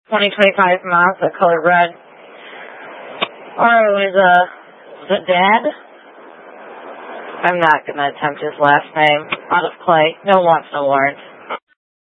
2025 Mazda, color red. Aro is Dad. I'm not going to attempt his last name. Out of Clay. No wants, no warrants.